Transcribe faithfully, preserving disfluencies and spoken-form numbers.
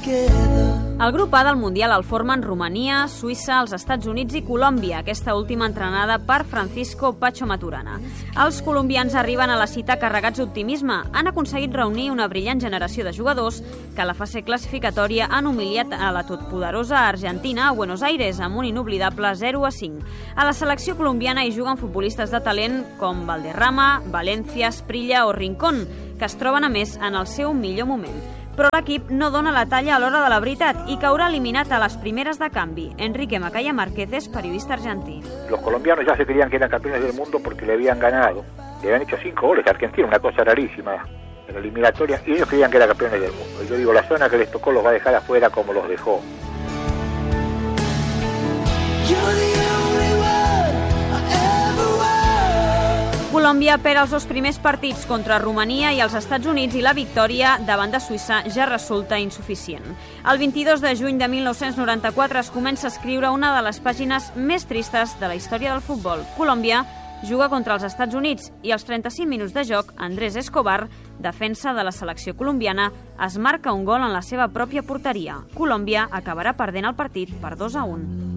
El grup A del Mundial el formen Romania, Suïssa, els Estats Units i Colòmbia, aquesta última entrenada per Francisco Pacho Maturana. Els colombians arriben a la cita carregats d'optimisme. Han aconseguit reunir una brillant generació de jugadors que a la fase classificatòria han humiliat a la totpoderosa Argentina a Buenos Aires amb un inoblidable zero a cinc. A la selecció colombiana hi juguen futbolistes de talent com Valderrama, Valencia, Asprilla o Rincón, que es troben a més en el seu millor moment. Però l'equip no dona la talla a l'hora de la veritat i caurà eliminat a les primeres de canvi. Enrique Macaya Márquez és periodista argentí. Los colombianos ya se creían que eran campeones del mundo porque le habían ganado. Le habían hecho cinco goles a Argentina, una cosa rarísima en la eliminatoria, y ellos creían que eran campeones del mundo. Y yo digo, la zona que les tocó los va a dejar afuera como los dejó. Colòmbia perd els dos primers partits contra Romania i els Estats Units i la victòria davant de Suïssa ja resulta insuficient. El vint-i-dos de juny de mil nou-cents noranta-quatre es comença a escriure una de les pàgines més tristes de la història del futbol. Colòmbia juga contra els Estats Units i als trenta-cinc minuts de joc, Andrés Escobar, defensa de la selecció colombiana, es marca un gol en la seva pròpia porteria. Colòmbia acabarà perdent el partit per dos a un.